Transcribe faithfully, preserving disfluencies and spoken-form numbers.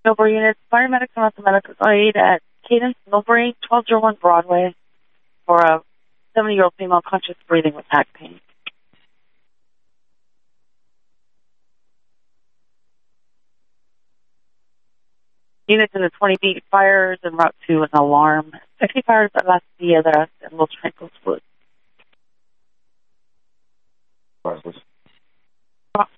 Millbury units, paramedics and lots of medical aid at Cadence, Millbury, twelve oh one Broadway, for a seventy-year-old female conscious breathing with back pain. Units in the twenty beat fires en route to an alarm. sixty fires at Las Piedras and Los Trancos Woods. Fires,